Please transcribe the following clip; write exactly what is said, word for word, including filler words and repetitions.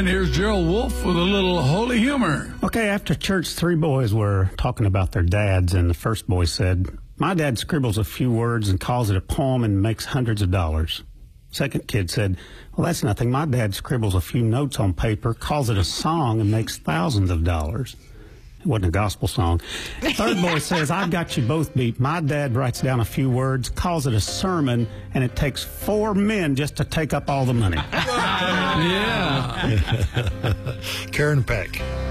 And here's Gerald Wolf with a little holy humor. Okay, after church, three boys were talking about their dads, and the first boy said, "My dad scribbles a few words and calls it a poem and makes hundreds of dollars." Second kid said, "Well, that's nothing. My dad scribbles a few notes on paper, calls it a song, and makes thousands of dollars." It wasn't a gospel song. Third boy says, "I've got you both beat. My dad writes down a few words, calls it a sermon, and it takes four men just to take up all the money." Yeah. Karen Peck.